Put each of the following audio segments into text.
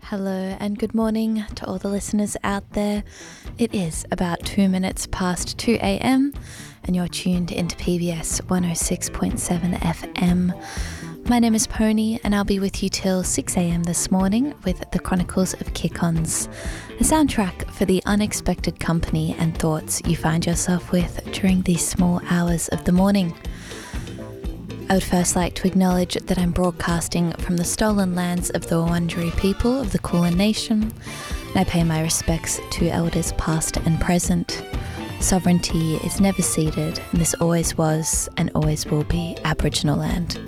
Hello and good morning to all the listeners out there. It is about 2 minutes past 2 a.m. and you're tuned into PBS 106.7 FM. My name is Pony and I'll be with you till 6 a.m. this morning with the Chronicles of Kick-Ons, a soundtrack for the unexpected company and thoughts you find yourself with during these small hours of the morning. I would first like to acknowledge that I'm broadcasting from the stolen lands of the Wurundjeri people of the Kulin Nation, and I pay my respects to elders past and present. Sovereignty is never ceded, and this always was and always will be Aboriginal land.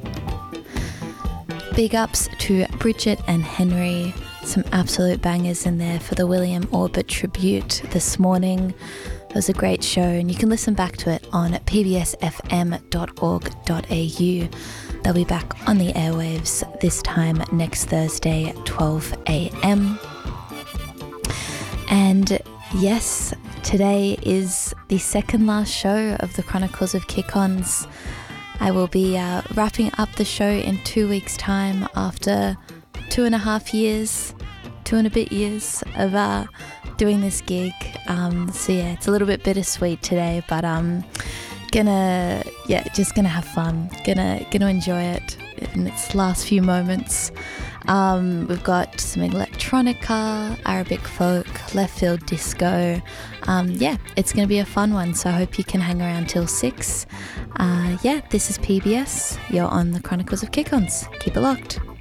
Big ups to Bridget and Henry, some absolute bangers in there for the William Orbit tribute this morning. It was a great show and you can listen back to it on pbsfm.org.au. They'll be back on the airwaves this time next Thursday at 12 a.m. And yes, today is the second last show of the Chronicles of Kick-Ons. I will be wrapping up the show in 2 weeks' time after 2.5 years, 2 and a bit years of doing this gig. So yeah, it's a little bit bittersweet today, but just gonna have fun, gonna enjoy it in its last few moments. We've got some electronica, Arabic folk, left field disco. It's gonna be a fun one, so I hope you can hang around till 6. This is PBS, you're on the Chronicles of Kick-Ons. Keep it locked.